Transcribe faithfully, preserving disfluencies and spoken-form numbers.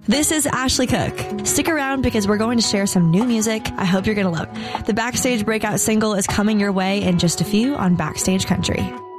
This is Ashley Cook. Stick around because we're going to share some new music I hope you're going to love. The Backstage Breakout single is coming your way in just a few on Backstage Country.